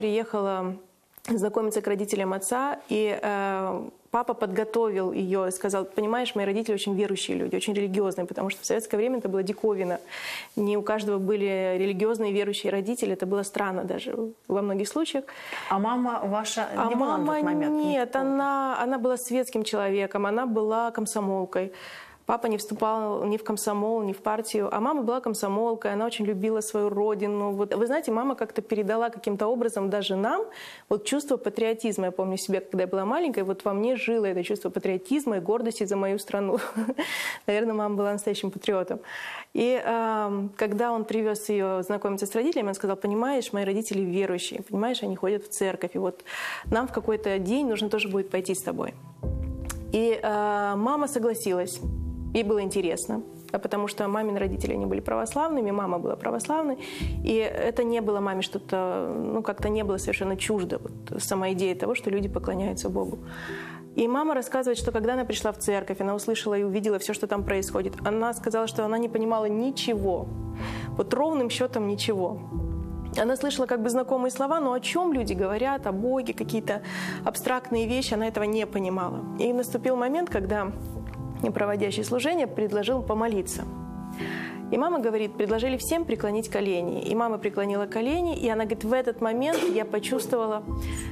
Приехала знакомиться к родителям отца, и папа подготовил ее и сказал: понимаешь, мои родители очень верующие люди, очень религиозные, потому что в советское время это была диковина. Не у каждого были религиозные верующие родители, это было странно даже во многих случаях. А мама ваша не была на тот момент? Нет, она была светским человеком, она была комсомолкой. Папа не вступал ни в комсомол, ни в партию, а мама была комсомолкой, она очень любила свою родину. Вот, вы знаете, мама как-то передала каким-то образом даже нам вот чувство патриотизма. Я помню себя, когда я была маленькой, вот во мне жило это чувство патриотизма и гордости за мою страну. Наверное, мама была настоящим патриотом. И когда он привез ее знакомиться с родителями, он сказал: понимаешь, мои родители верующие, понимаешь, они ходят в церковь, и вот нам в какой-то день нужно тоже будет пойти с тобой. И мама согласилась. Ей было интересно, потому что мамины родители, они были православными, мама была православной, и это не было маме что-то, ну, как-то не было совершенно чуждо, вот, сама идея того, что люди поклоняются Богу. И мама рассказывает, что когда она пришла в церковь, она услышала и увидела все, что там происходит, она сказала, что она не понимала ничего, вот ровным счетом ничего. Она слышала как бы знакомые слова, но о чем люди говорят, о Боге, какие-то абстрактные вещи, она этого не понимала. И наступил момент, когда проводящий служение предложил помолиться. И мама говорит, предложили всем преклонить колени. И мама преклонила колени, и она говорит, в этот момент я почувствовала,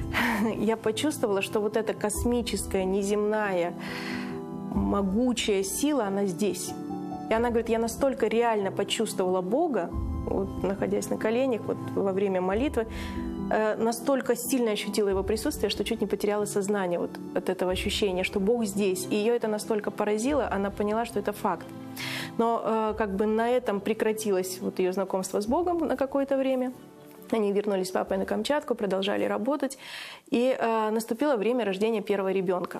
что вот эта космическая, неземная, могучая сила, она здесь. И она говорит, я настолько реально почувствовала Бога, вот, находясь на коленях вот, во время молитвы, настолько сильно ощутила его присутствие, что чуть не потеряла сознание вот от этого ощущения, что Бог здесь. И ее это настолько поразило, она поняла, что это факт. Но как бы на этом прекратилось вот ее знакомство с Богом на какое-то время. Они вернулись с папой на Камчатку, продолжали работать. И наступило время рождения первого ребенка.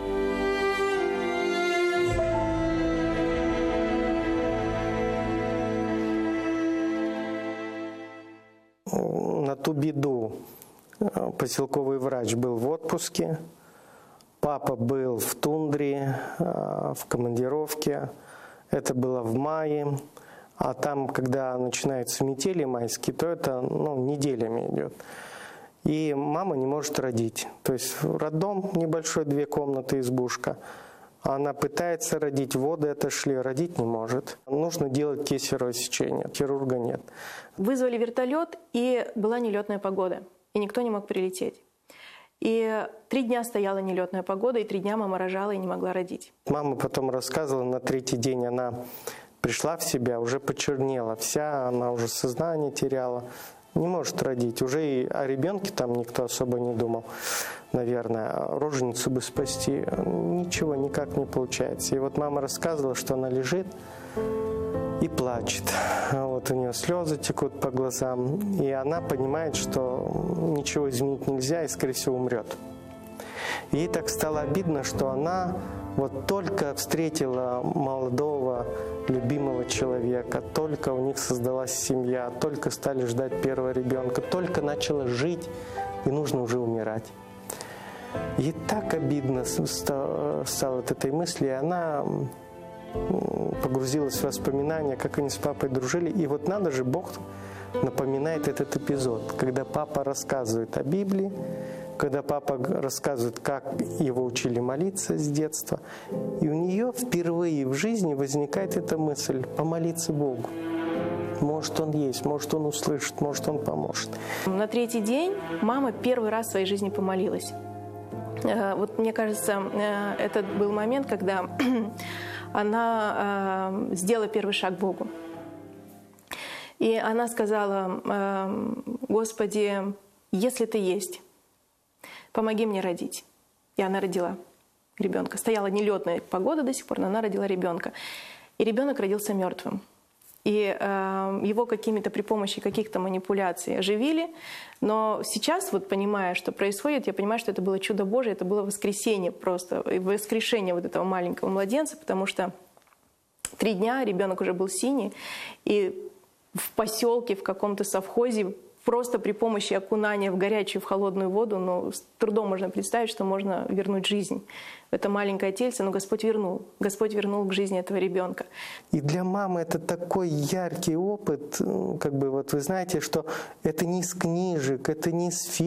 На ту беду поселковый врач был в отпуске, папа был в тундре, в командировке. Это было в мае. А там, когда начинаются метели майские, то это неделями идет. И мама не может родить. То есть роддом небольшой, 2 комнаты, избушка. Она пытается родить, воды отошли, родить не может. Нужно делать кесарево сечение, хирурга нет. Вызвали вертолет, и была нелетная погода, и никто не мог прилететь. И 3 дня стояла нелетная погода, и 3 дня мама рожала и не могла родить. Мама потом рассказывала, на 3-й день она пришла в себя, уже почернела вся, она уже сознание теряла. Не может родить. Уже и о ребенке там никто особо не думал, наверное. Роженицу бы спасти. Ничего никак не получается. И вот мама рассказывала, что она лежит и плачет. Вот у нее слезы текут по глазам. И она понимает, что ничего изменить нельзя и, скорее всего, умрет. Ей так стало обидно, что она вот только встретила молодого, любимого человека, только у них создалась семья, только стали ждать первого ребенка, только начала жить, и нужно уже умирать. Ей так обидно стало от этой мысли, и она погрузилась в воспоминания, как они с папой дружили. И вот надо же, Бог напоминает этот эпизод, когда папа рассказывает о Библии, когда папа рассказывает, как его учили молиться с детства. И у нее впервые в жизни возникает эта мысль – помолиться Богу. Может, Он есть, может, Он услышит, может, Он поможет. На 3-й день мама первый раз в своей жизни помолилась. Вот мне кажется, это был момент, когда она сделала первый шаг к Богу. И она сказала: «Господи, если Ты есть, помоги мне родить». И она родила ребенка. Стояла нелетная погода до сих пор, но она родила ребенка. И ребенок родился мертвым. И его какими-то при помощи каких-то манипуляций оживили. Но сейчас, вот понимая, что происходит, я понимаю, что это было чудо Божие, это было воскресение просто, воскрешение вот этого маленького младенца, потому что 3 дня ребенок уже был синий, и в поселке, в каком-то совхозе просто при помощи окунания в горячую, в холодную воду, ну, с трудом можно представить, что можно вернуть жизнь в это маленькое тельце, но Господь вернул. Господь вернул к жизни этого ребенка. И для мамы это такой яркий опыт, как бы вот вы знаете, что это не из книжек, это не из фильмов,